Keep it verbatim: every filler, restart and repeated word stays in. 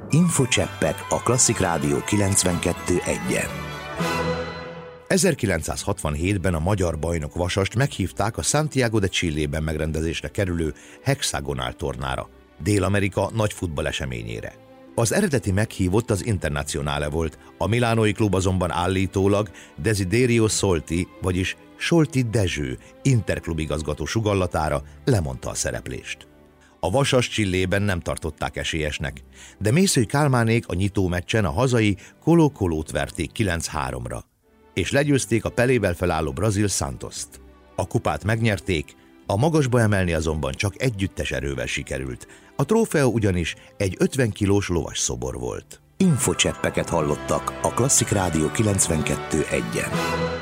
Infocseppek a Klasszik Rádió kilencvenkettő egyen. ezerkilencszázhatvanhétben a magyar bajnok Vasast meghívták a Santiago de Chilében megrendezésre kerülő Hexagonál tornára, Dél-Amerika nagy futballeseményére. Az eredeti meghívott az Internazionale volt, a milánói klub azonban állítólag Desiderio Solti, vagyis Solti Dezső interklubigazgató sugallatára lemondta a szereplést. A Vasas Chilében nem tartották esélyesnek, de Mészöly Kálmánék a nyitó meccsen a hazai Colo-Colót verték kilenc háromra, és legyőzték a Pelével felálló brazil Santoszt. A kupát megnyerték, a magasba emelni azonban csak együttes erővel sikerült, a trófeó ugyanis egy ötven kilós lovas szobor volt. Infocseppeket hallottak a Klasszik Rádió kilencvenkettő egyen.